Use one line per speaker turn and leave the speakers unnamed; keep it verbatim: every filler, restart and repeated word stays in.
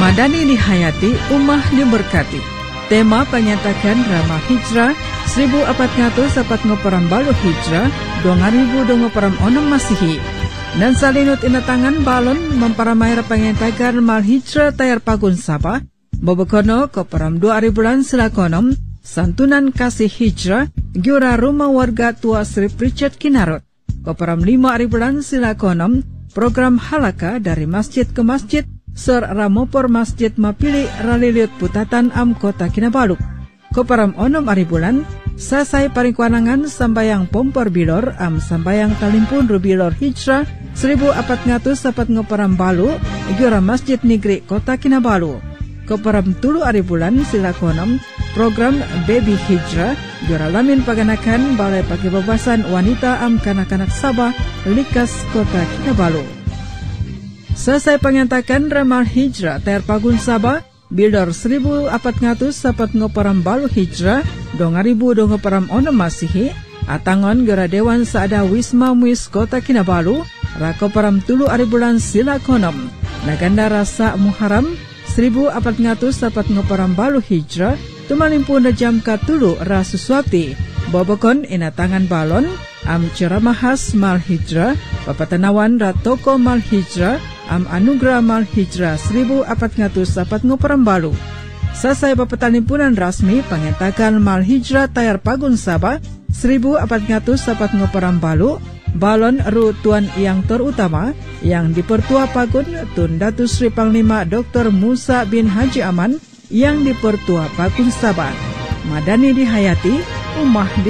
Madani dihayati, umah diberkati. Tema penyatakan Rama Hijrah seribu empat ratus empat ngoperam balu Hijrah dua ribu dua ngoperam onom Masihi. Dan salinut ina tangan balon memparamaira penyatakan mal Hijrah tayar pagun Sabah bobokono koperam dua ribu bulan silakonom santunan kasih Hijrah giura rumah warga tua Sri Richard Kinarot. Koperam lima ribu bulan silakonom program halaka dari masjid ke masjid Ser Ramopor Masjid Mapili Raliliut Putatan Am Kota Kinabalu. Koparam onom ari bulan sasai paringkuanangan sambayang pompor bilor am sambayang talimpun rubilor Hijrah seribu empat ratus empat ngoparam balu igiora Masjid Negeri Kota Kinabalu. Koparam tulu ari bulan silakonom program Baby Hijrah giora lamin paganakan balai pakibabasan wanita am kanak-kanak Sabah Likas Kota Kinabalu. Selesai pengantakan Ramal Hijrah Tayar Pagun Sabah Bildor seribu empat ratus empat ngoparam balu Hijrah dua ribu dua ngoparam onom Masihi atangon gera Dewan Saada Wisma Muis Kota Kinabalu rakoparam tulu ari bulan silakonom naganda rasa Muharram seribu empat ratus empat ngoparam balu Hijrah tumalimpun jam katulu rasuswati bobokon ina tangan balon am ceramahas mal Hijrah papatanawan ratoko mal Hijrah am anugerah mal Hijrah seribu empat ratus empat ngoparam balu. Sasai papatanimpunan rasmi pengetakan mal Hijrah Tayar Pagun Sabah seribu empat ratus empat ngoparam balu balon ru tuan yang terutama yang dipertua Pagun Tun Datu Sri Panglima Doktor Musa bin Haji Aman yang dipertua Pagun Sabah. Madani dihayati, umah di